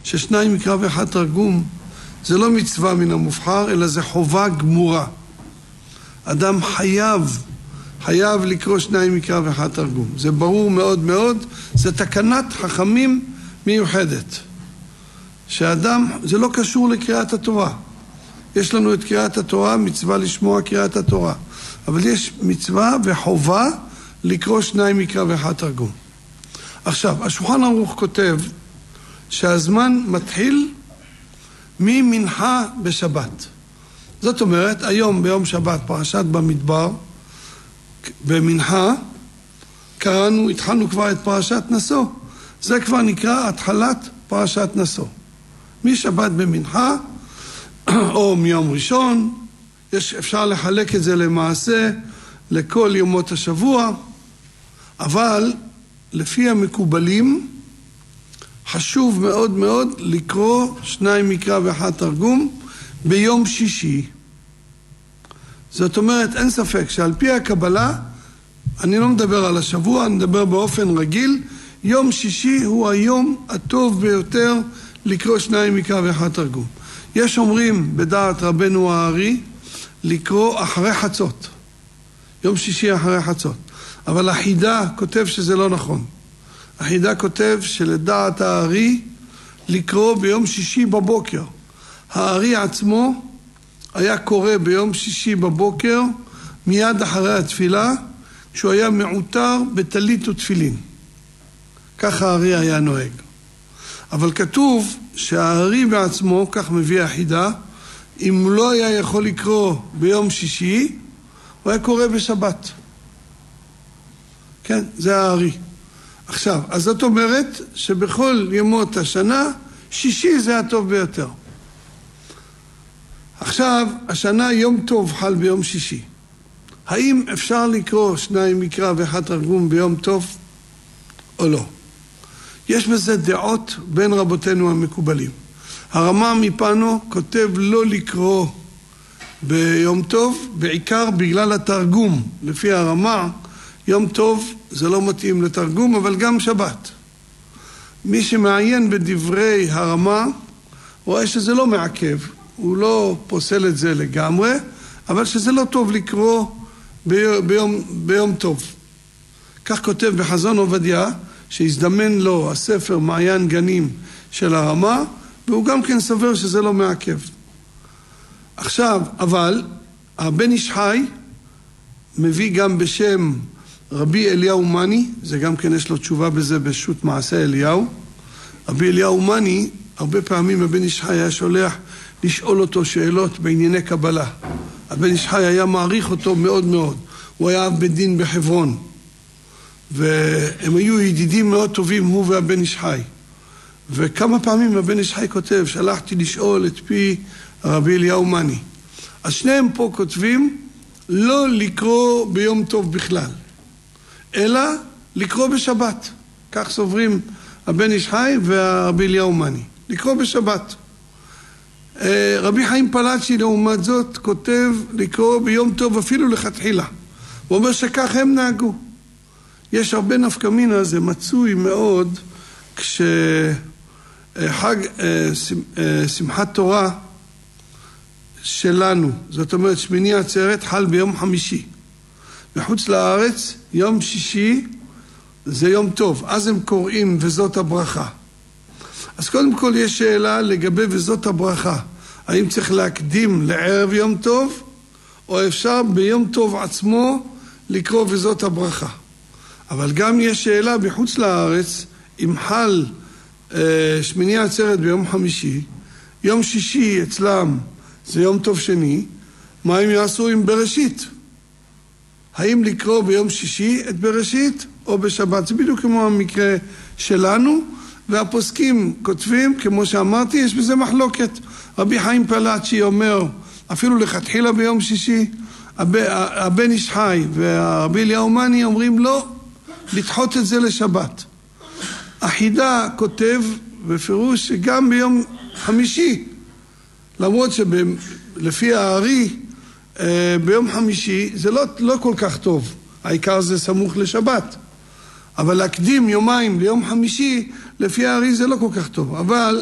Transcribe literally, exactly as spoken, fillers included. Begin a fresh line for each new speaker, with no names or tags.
ששניים מקרא ואחד תרגום, זה לא מצווה מן המובחר, אלא זה חובה גמורה. אדם חייב, חייב לקרוא שניים מקרא ואחד תרגום. זה ברור מאוד מאוד, זה תקנת חכמים מיוחדת. שאדם, זה לא קשור לקריאת התורה. יש לנו את קריאת התורה, מצווה לשמוע קריאת התורה. אבל יש מצווה וחובה לקרוא שניים מקרא ואחד תרגום. עכשיו, השולחן ערוך כותב שהזמן מתחיל ממנחה בשבת. זאת אומרת, היום ביום שבת, פרשת במדבר, במנחה, קראנו, התחלנו כבר את פרשת נשוא. זה כבר נקרא התחלת פרשת נשוא. משבת במנחה, או מיום ראשון, יש, אפשר לחלק את זה למעשה לכל יומות השבוע, אבל לפי המקובלים, חשוב מאוד מאוד לקרוא שניים מקרא ואחד תרגום ביום שישי. זאת אומרת, אין ספק שעל פי הקבלה, אני לא מדבר על השבוע, אני מדבר באופן רגיל, יום שישי הוא היום הטוב ביותר לקרוא שניים מקרא ואחד תרגום. יש אומרים בדעת רבנו הארי לקרוא אחרי חצות. יום שישי אחרי חצות. אבל החידה כותב שזה לא נכון. החידה כותב שלדעת הארי לקרוא ביום שישי בבוקר. הארי עצמו היה קורא ביום שישי בבוקר מיד אחרי התפילה, כשהוא היה מעוטר בטלית ותפילין. ככה הארי היה נוהג. אבל כתוב שהארי בעצמו, כך מביא החידה, אם לא היה יכול לקרוא ביום שישי, הוא היה קורא בשבת. כן, זה הארי. עכשיו, אז זאת אומרת שבכל ימות השנה, שישי זה הטוב ביותר. עכשיו, השנה יום טוב חל ביום שישי. האם אפשר לקרוא שניים מקרא ואחד תרגום ביום טוב או לא? יש בזה דעות בין רבותינו המקובלים. הרמ"א מפנו כותב לא לקרוא ביום טוב, בעיקר בגלל התרגום. לפי הרמ"א, יום טוב זה לא מתאים לתרגום, אבל גם שבת. מי שמעיין בדברי הרמ"א, רואה שזה לא מעכב. הוא לא פוסל את זה לגמרי, אבל שזה לא טוב לקרוא ביום, ביום טוב. כך כותב בחזון עובדיה, שהזדמן לו הספר מעיין גנים של הרמ"א, והוא גם כן סבר שזה לא מעכב. עכשיו, אבל, הבן איש חי מביא גם בשם רבי אליהו מני, זה גם כן יש לו תשובה בזה בשו"ת מעשה אליהו. רבי אליהו מני, הרבה פעמים הבן איש חי היה שולח לשאול אותו שאלות בענייני קבלה. הבן איש חי היה מעריך אותו מאוד מאוד. הוא היה אב בית דין בחברון. והם היו ידידים מאוד טובים, הוא והבן איש חי. וכמה פעמים הבן איש חי כותב, שלחתי לשאול את פי רבי אליהו מני. אז שניהם פה כותבים, לא לקרוא ביום טוב בכלל, אלא לקרוא בשבת. כך סוברים הבן איש חי והרבי אליהו מני. לקרוא בשבת. רבי חיים פלאצ'י לעומת זאת כותב לקרוא ביום טוב אפילו לכתחילה. הוא אומר שכך הם נהגו. יש הרבה נפקא מינה, זה מצוי מאוד כשחג שמחת תורה שלנו, זאת אומרת שמיני עצרת חל ביום חמישי. בחוץ לארץ יום שישי זה יום טוב, אז הם קוראים וזאת הברכה. אז קודם כל יש שאלה לגבי וזאת הברכה. האם צריך להקדים לערב יום טוב, או אפשר ביום טוב עצמו לקרוא וזאת הברכה. אבל גם יש שאלה בחוץ לארץ, אם חל אה, שמיני עצרת ביום חמישי, יום שישי אצלם זה יום טוב שני, מה הם יעשו עם בראשית? האם לקרוא ביום שישי את בראשית או בשבת? זה בדיוק כמו המקרה שלנו, והפוסקים כותבים, כמו שאמרתי, יש בזה מחלוקת. רבי חיים פלאצ'י אומר, אפילו לכתחילה ביום שישי, הבן איש חי והרבי אליהו מני אומרים לא, לדחות את זה לשבת. החידה כותב בפירוש שגם ביום חמישי, למרות שלפי הארי ביום חמישי זה לא, לא כל כך טוב, העיקר זה סמוך לשבת. אבל להקדים יומיים ליום חמישי, לפי הארי זה לא כל כך טוב. אבל